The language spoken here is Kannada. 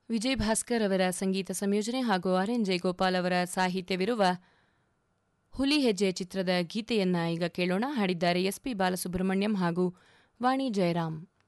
ವಿಜಯ್ ಭಾಸ್ಕರ್ ಅವರ ಸಂಗೀತ ಸಂಯೋಜನೆ ಹಾಗೂ ಆರ್.ಎನ್. ಜಯಗೋಪಾಲ್ ಅವರ ಸಾಹಿತ್ಯವಿರುವ ಹುಲಿ ಹೆಜ್ಜೆ ಚಿತ್ರದ ಗೀತೆಯನ್ನ ಈಗ ಕೇಳೋಣ. ಹಾಡಿದ್ದಾರೆ ಎಸ್ ಪಿ ಬಾಲಸುಬ್ರಹ್ಮಣ್ಯಂ ಹಾಗೂ ವಾಣಿ ಜಯರಾಮ್.